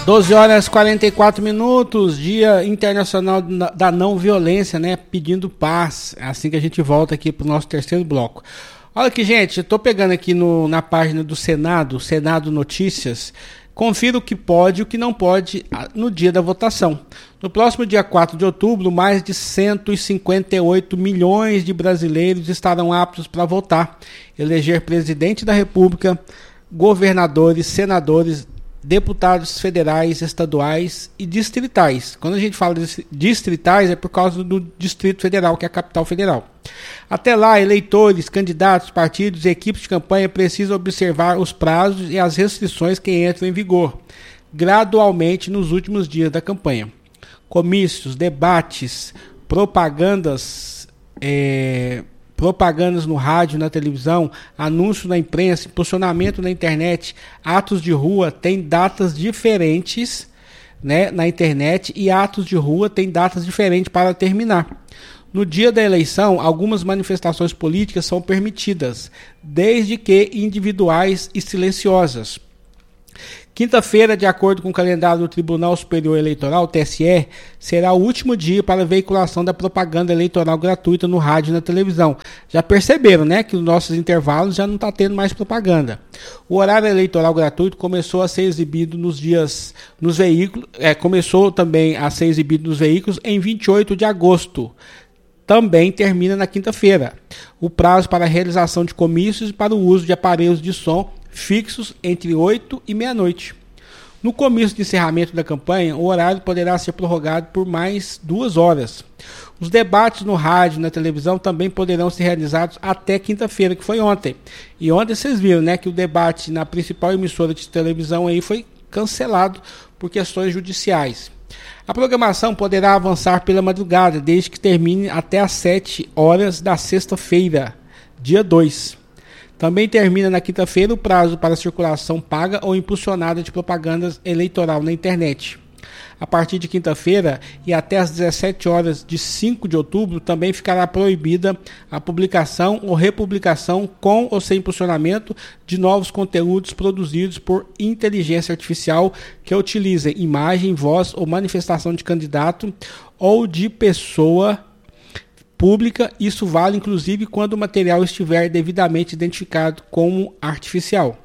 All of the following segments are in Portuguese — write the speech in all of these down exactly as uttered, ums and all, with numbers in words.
doze horas e quarenta e quatro minutos, Dia Internacional da Não Violência, né? Pedindo paz. É assim que a gente volta aqui para o nosso terceiro bloco. Olha aqui, gente, eu tô pegando aqui no, na página do Senado, Senado Notícias. Confira o que pode e o que não pode no dia da votação. No próximo dia quatro de outubro, mais de cento e cinquenta e oito milhões de brasileiros estarão aptos para votar, eleger presidente da República, governadores, senadores, deputados federais, estaduais e distritais. Quando a gente fala de distritais é por causa do Distrito Federal, que é a capital federal. Até lá, eleitores, candidatos, partidos e equipes de campanha precisam observar os prazos e as restrições que entram em vigor, gradualmente nos últimos dias da campanha. Comícios, debates, propagandas, é, propagandas no rádio, na televisão, anúncios na imprensa, impulsionamento na internet, atos de rua têm datas diferentes, né, na internet, e atos de rua têm datas diferentes para terminar. No dia da eleição, algumas manifestações políticas são permitidas, desde que individuais e silenciosas. Quinta-feira, de acordo com o calendário do Tribunal Superior Eleitoral, T S E, será o último dia para a veiculação da propaganda eleitoral gratuita no rádio e na televisão. Já perceberam, né, que nos nossos intervalos já não está tendo mais propaganda. O horário eleitoral gratuito começou a ser exibido nos dias, nos veículos, é, começou também a ser exibido nos veículos em vinte e oito de agosto. Também termina na quinta-feira. O prazo para a realização de comícios e para o uso de aparelhos de som fixos entre oito e meia-noite. No comício de encerramento da campanha, o horário poderá ser prorrogado por mais duas horas. Os debates no rádio e na televisão também poderão ser realizados até quinta-feira, que foi ontem. E ontem vocês viram, né, que o debate na principal emissora de televisão aí foi cancelado por questões judiciais. A programação poderá avançar pela madrugada, desde que termine até às sete horas da sexta-feira, dia dois. Também termina na quinta-feira o prazo para circulação paga ou impulsionada de propagandas eleitoral na internet. A partir de quinta-feira e até às dezessete horas de cinco de outubro também ficará proibida a publicação ou republicação com ou sem impulsionamento de novos conteúdos produzidos por inteligência artificial que utilizem imagem, voz ou manifestação de candidato ou de pessoa pública. Isso vale inclusive quando o material estiver devidamente identificado como artificial.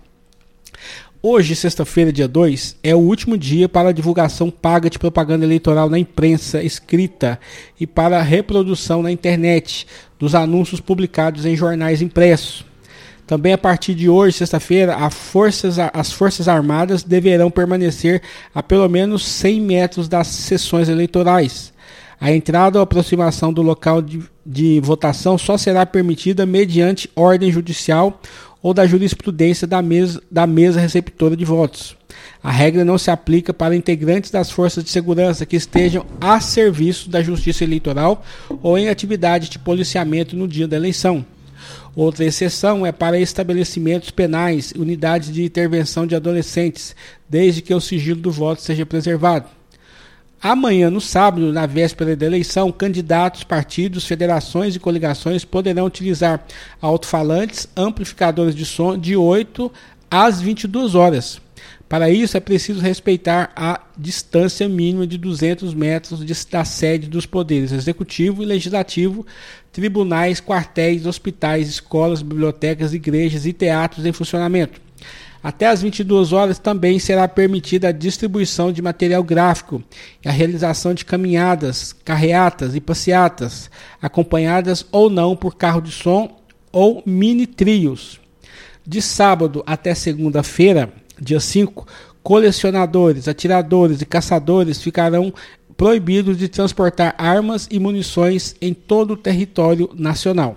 Hoje, sexta-feira, dia dois, é o último dia para a divulgação paga de propaganda eleitoral na imprensa escrita e para a reprodução na internet dos anúncios publicados em jornais impressos. Também a partir de hoje, sexta-feira, as forças, as Forças Armadas deverão permanecer a pelo menos cem metros das sessões eleitorais. A entrada ou aproximação do local de, de votação só será permitida mediante ordem judicial ou da jurisprudência da mesa, da mesa receptora de votos. A regra não se aplica para integrantes das forças de segurança que estejam a serviço da Justiça Eleitoral ou em atividade de policiamento no dia da eleição. Outra exceção é para estabelecimentos penais, unidades de intervenção de adolescentes, desde que o sigilo do voto seja preservado. Amanhã, no sábado, na véspera da eleição, candidatos, partidos, federações e coligações poderão utilizar alto-falantes, amplificadores de som de oito às vinte e duas horas. Para isso, é preciso respeitar a distância mínima de duzentos metros da sede dos poderes executivo e legislativo, tribunais, quartéis, hospitais, escolas, bibliotecas, igrejas e teatros em funcionamento. Até às vinte e duas horas também será permitida a distribuição de material gráfico e a realização de caminhadas, carreatas e passeatas, acompanhadas ou não por carro de som ou mini-trios. De sábado até segunda-feira, dia cinco, colecionadores, atiradores e caçadores ficarão proibidos de transportar armas e munições em todo o território nacional.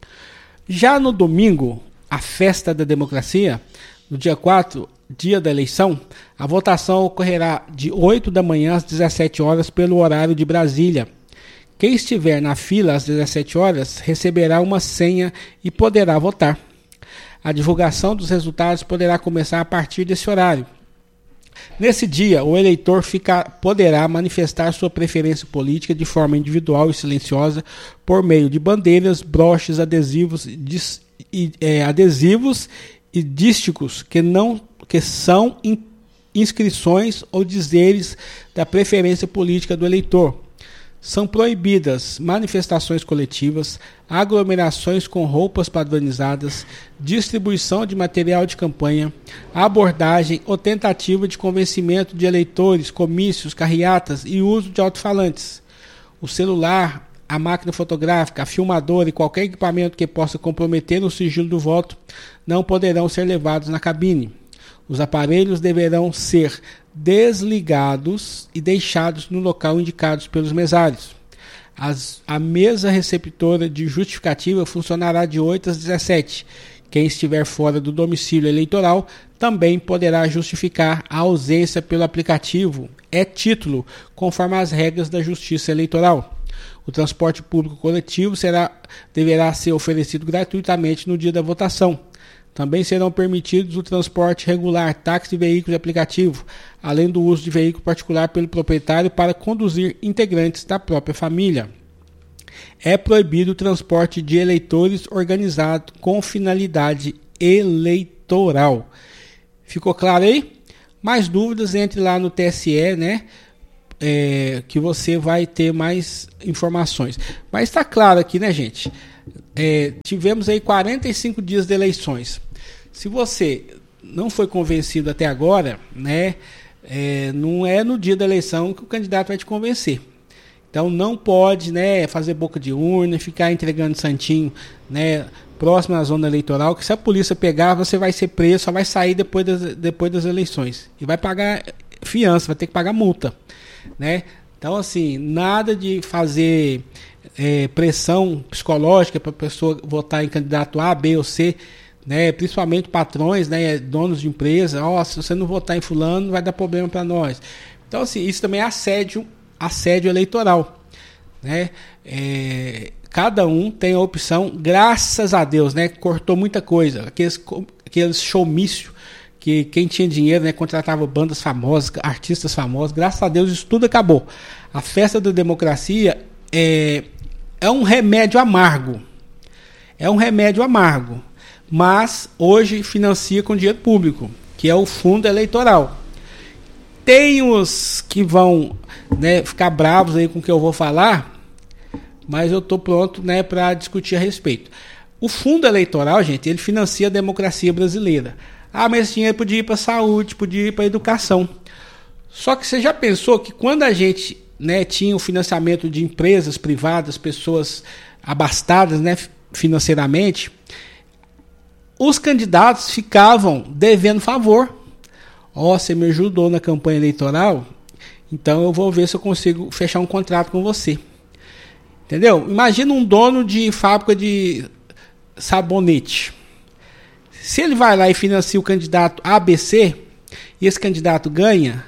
Já no domingo, a festa da democracia, no dia quatro, dia da eleição, a votação ocorrerá de oito da manhã às dezessete horas pelo horário de Brasília. Quem estiver na fila às dezessete horas receberá uma senha e poderá votar. A divulgação dos resultados poderá começar a partir desse horário. Nesse dia, o eleitor fica, poderá manifestar sua preferência política de forma individual e silenciosa por meio de bandeiras, broches, adesivos, dis, e, é, adesivos e dísticos que, não, que são inscrições ou dizeres da preferência política do eleitor. São proibidas manifestações coletivas, aglomerações com roupas padronizadas, distribuição de material de campanha, abordagem ou tentativa de convencimento de eleitores, comícios, carreatas e uso de alto-falantes. O celular, a máquina fotográfica, a filmadora e qualquer equipamento que possa comprometer o sigilo do voto não poderão ser levados na cabine. Os aparelhos deverão ser desligados e deixados no local indicados pelos mesários. As, a mesa receptora de justificativa funcionará de oito às dezessete. Quem estiver fora do domicílio eleitoral também poderá justificar a ausência pelo aplicativo e-título, conforme as regras da Justiça Eleitoral. O transporte público coletivo será, deverá ser oferecido gratuitamente no dia da votação. Também serão permitidos o transporte regular, táxi de veículo de aplicativo, além do uso de veículo particular pelo proprietário para conduzir integrantes da própria família. É proibido o transporte de eleitores organizado com finalidade eleitoral. Ficou claro aí? Mais dúvidas, entre lá no T S E, né? É, que você vai ter mais informações. Mas está claro aqui, né, gente? É, tivemos aí quarenta e cinco dias de eleições. Se você não foi convencido até agora, né, é, não é no dia da eleição que o candidato vai te convencer. Então não pode, né, fazer boca de urna, ficar entregando santinho, né, próximo à zona eleitoral, que se a polícia pegar, você vai ser preso, só vai sair depois das, depois das eleições. E vai pagar fiança, vai ter que pagar multa, né? Então, assim, nada de fazer é, pressão psicológica para a pessoa votar em candidato A, B ou C, né? Principalmente patrões, né, donos de empresa. Ó, oh, se você não votar em fulano, vai dar problema para nós. Então, assim, isso também é assédio, assédio eleitoral, né? É, cada um tem a opção, graças a Deus, né? Cortou muita coisa. Aqueles, aqueles showmícios que quem tinha dinheiro, né, contratava bandas famosas, artistas famosos. Graças a Deus isso tudo acabou. A festa da democracia é, é um remédio amargo. É um remédio amargo. Mas hoje financia com dinheiro público, que é o fundo eleitoral. Tem os que vão, né, ficar bravos aí com o que eu vou falar, mas eu estou pronto, né, para discutir a respeito. O fundo eleitoral, gente, ele financia a democracia brasileira. Ah, mas esse dinheiro podia ir para a saúde, podia ir para a educação. Só que você já pensou que quando a gente, né, tinha o financiamento de empresas privadas, pessoas abastadas, né, financeiramente, os candidatos ficavam devendo favor. Ó, oh, você me ajudou na campanha eleitoral, então eu vou ver se eu consigo fechar um contrato com você. Entendeu? Imagina um dono de fábrica de sabonete. Se ele vai lá e financia o candidato A B C, e esse candidato ganha,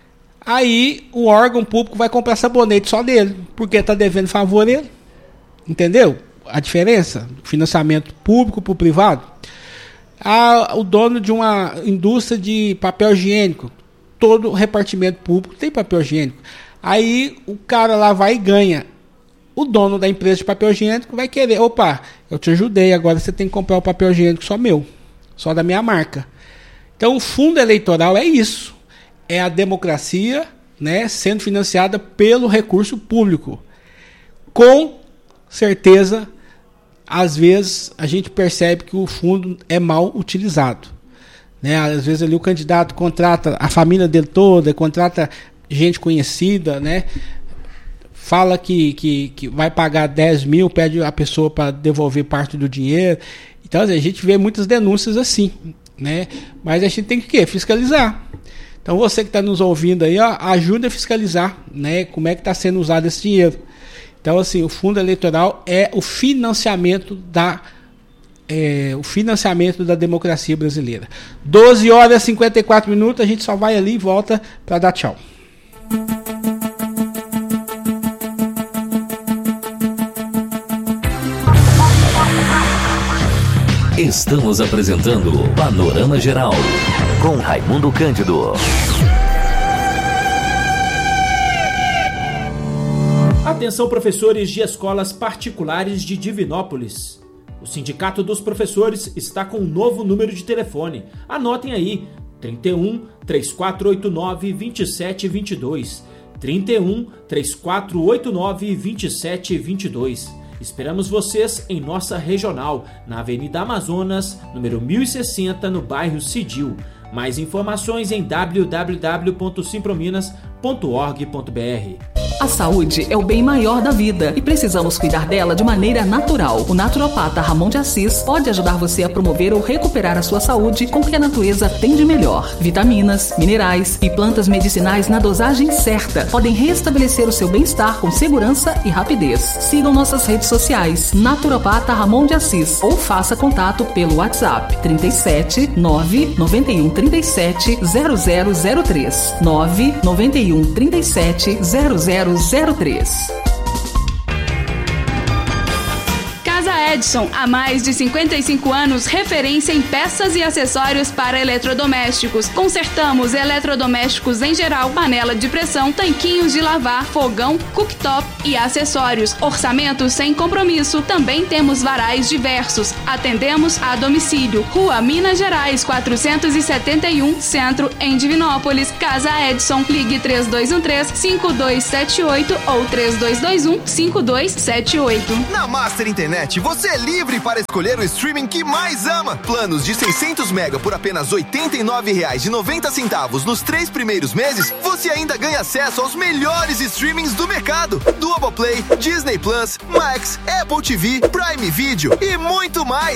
aí o órgão público vai comprar sabonete só dele, porque está devendo favor ele. Entendeu? A diferença do financiamento público para o privado. Ah, o dono de uma indústria de papel higiênico, todo repartimento público tem papel higiênico. Aí o cara lá vai e ganha. O dono da empresa de papel higiênico vai querer, opa, eu te ajudei, agora você tem que comprar o papel higiênico só meu, só da minha marca. Então o fundo eleitoral é isso, é a democracia, né, sendo financiada pelo recurso público. Com certeza, às vezes a gente percebe que o fundo é mal utilizado, né? Às vezes ali o candidato contrata a família dele toda, contrata gente conhecida, né? Fala que, que, que vai pagar dez mil, pede a pessoa para devolver parte do dinheiro. Então, a gente vê muitas denúncias assim, né? Mas a gente tem que o quê? Fiscalizar. Então, você que está nos ouvindo aí, ó, ajuda a fiscalizar, né? Como é que está sendo usado esse dinheiro. Então, assim, o fundo eleitoral é o financiamento da, é, o financiamento da democracia brasileira. doze horas e cinquenta e quatro minutos, a gente só vai ali e volta para dar tchau. Estamos apresentando Panorama Geral, com Raimundo Cândido. Atenção, professores de escolas particulares de Divinópolis. O Sindicato dos Professores está com um novo número de telefone. Anotem aí, trinta e um, três quatro oito nove, dois sete dois dois. trinta e um, três quatro oito nove, dois sete dois dois. Esperamos vocês em nossa regional, na Avenida Amazonas, número mil e sessenta, no bairro Cidil. Mais informações em w w w ponto simprominas ponto org ponto b r. A saúde é o bem maior da vida e precisamos cuidar dela de maneira natural. O naturopata Ramon de Assis pode ajudar você a promover ou recuperar a sua saúde com o que a natureza tem de melhor. Vitaminas, minerais e plantas medicinais na dosagem certa podem restabelecer o seu bem-estar com segurança e rapidez. Sigam nossas redes sociais, Naturopata Ramon de Assis, ou faça contato pelo WhatsApp trinta e sete, nove nove um, trinta e sete, zero zero zero três, nove nove um, trinta e sete, zero zero zero três. Edson, há mais de cinquenta e cinco anos, referência em peças e acessórios para eletrodomésticos. Consertamos eletrodomésticos em geral, panela de pressão, tanquinhos de lavar, fogão, cooktop e acessórios. Orçamento sem compromisso. Também temos varais diversos. Atendemos a domicílio. Rua Minas Gerais, quatrocentos e setenta e um, Centro, em Divinópolis. Casa Edson, ligue três dois um três, cinco dois sete oito ou três dois dois um, cinco dois sete oito. Na Master Internet, você é livre para escolher o streaming que mais ama. Planos de seiscentos mega por apenas oitenta e nove reais e noventa centavos nos três primeiros meses, você ainda ganha acesso aos melhores streamings do mercado. Globoplay, Disney Plus, Max, Apple T V, Prime Video e muito mais.